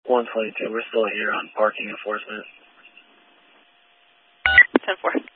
122, we're still here on parking enforcement. 10-4.